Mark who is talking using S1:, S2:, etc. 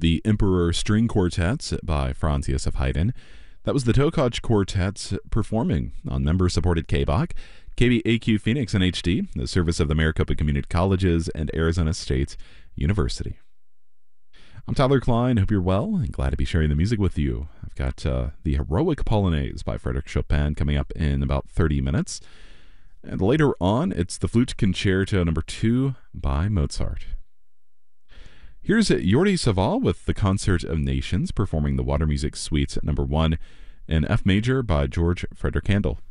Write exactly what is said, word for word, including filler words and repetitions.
S1: The Emperor String Quartet by Franz Josef Haydn. That was the Tokaj Quartet performing on member-supported K B O C, K B A Q Phoenix in H D, the service of the Maricopa Community Colleges and Arizona State University. I'm Tyler Klein. Hope you're well and glad to be sharing the music with you. I've got uh, the Heroic Polonaise by Frédéric Chopin coming up in about thirty minutes. And later on, it's the Flute Concerto number two by Mozart. Here's Jordi Savall with the Concert of Nations performing the Water Music Suite number one in F major by George Frederick Handel.